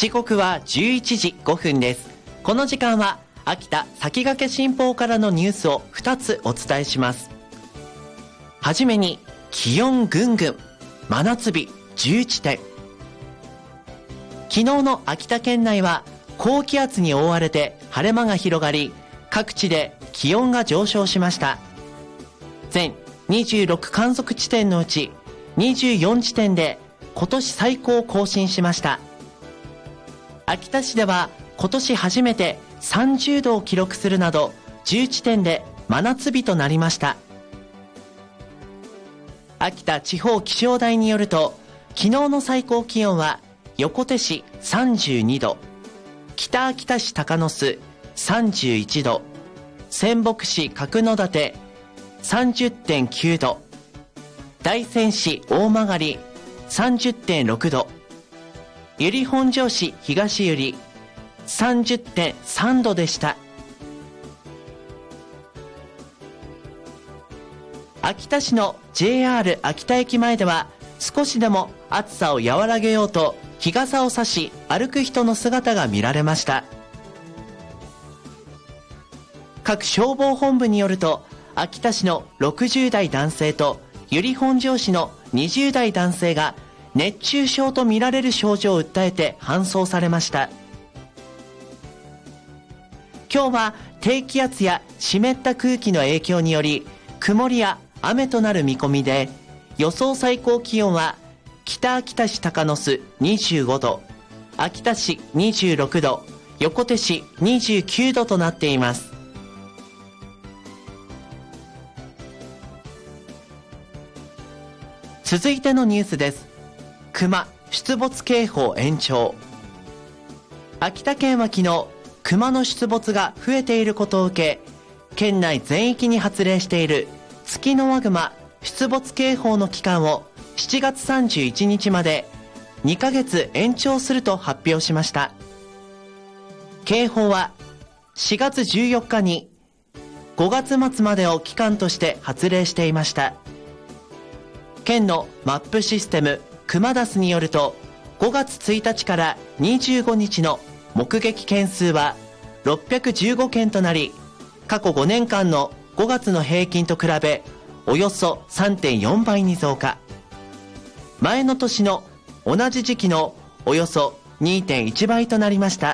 時刻は11時5分です。この時間は秋田先駆け新報からのニュースを2つお伝えします。はじめに気温ぐんぐん、真夏日10地点。昨日の秋田県内は高気圧に覆われて晴れ間が広がり、各地で気温が上昇しました。全26観測地点のうち24地点で今年最高を更新しました。秋田市では今年初めて30度を記録するなど10地点で真夏日となりました。秋田地方気象台によると、昨日の最高気温は横手市32度、北秋田市鷹巣31度、仙北市角館 30.9 度、大仙市大曲 30.6 度、由利本荘市東由利 30.3 度でした。秋田市の JR 秋田駅前では少しでも暑さを和らげようと日傘を差し歩く人の姿が見られました。各消防本部によると、秋田市の60代男性と由利本荘市の20代男性が熱中症とみられる症状を訴えて搬送されました。今日は低気圧や湿った空気の影響により曇りや雨となる見込みで、予想最高気温は北秋田市鷹巣25度、秋田市26度、横手市29度となっています。続いてのニュースです。熊出没警報延長。秋田県は昨日、熊の出没が増えていることを受け、県内全域に発令しているツキノワグマ出没警報の期間を7月31日まで2ヶ月延長すると発表しました。警報は4月14日に5月末までを期間として発令していました。県のマップシステムクマダスによると、5月1日から25日の目撃件数は615件となり、過去5年間の5月の平均と比べおよそ 3.4 倍に増加。前の年の同じ時期のおよそ 2.1 倍となりました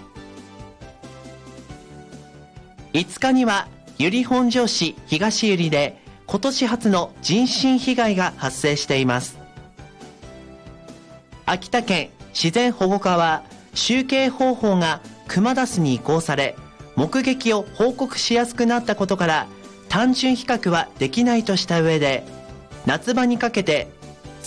。5日には由利本荘市東由利で今年初の人身被害が発生しています。秋田県自然保護課は、集計方法がクマダスに移行され目撃を報告しやすくなったことから単純比較はできないとした上で、夏場にかけて